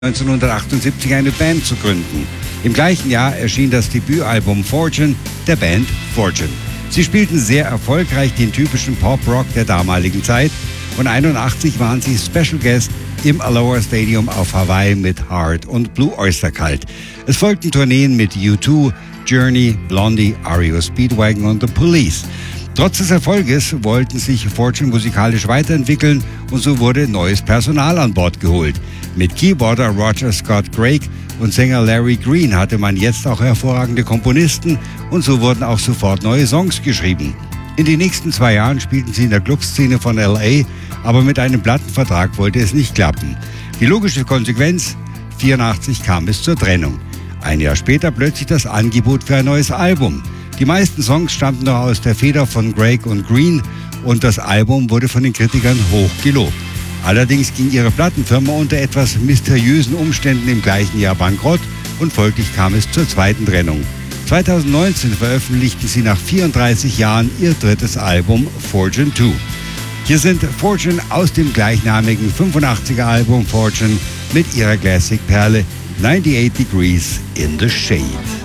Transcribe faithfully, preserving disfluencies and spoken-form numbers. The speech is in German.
neunzehnhundertachtundsiebzig eine Band zu gründen. Im gleichen Jahr erschien das Debütalbum Fortune der Band Fortune. Sie spielten sehr erfolgreich den typischen Pop-Rock der damaligen Zeit und einundachtzig waren sie Special Guest im Aloha Stadium auf Hawaii mit Heart und Blue Oyster Cult. Es folgten Tourneen mit U zwei, Journey, Blondie, R E O Speedwagon und The Police. Trotz des Erfolges wollten sich Fortune musikalisch weiterentwickeln und so wurde neues Personal an Bord geholt. Mit Keyboarder Roger Scott Craig und Sänger Larry Green hatte man jetzt auch hervorragende Komponisten und so wurden auch sofort neue Songs geschrieben. In den nächsten zwei Jahren spielten sie in der Clubszene von L A, aber mit einem Plattenvertrag wollte es nicht klappen. Die logische Konsequenz: vierundachtzig kam es zur Trennung. Ein Jahr später plötzlich das Angebot für ein neues Album. Die meisten Songs stammten noch aus der Feder von Craig und Green und das Album wurde von den Kritikern hoch gelobt. Allerdings ging ihre Plattenfirma unter etwas mysteriösen Umständen im gleichen Jahr bankrott und folglich kam es zur zweiten Trennung. zweitausendneunzehn veröffentlichten sie nach vierunddreißig Jahren ihr drittes Album Fortune zwei. Hier sind Fortune aus dem gleichnamigen fünfundachtziger Album Fortune mit ihrer Classic-Perle ninety-eight Degrees in the Shade.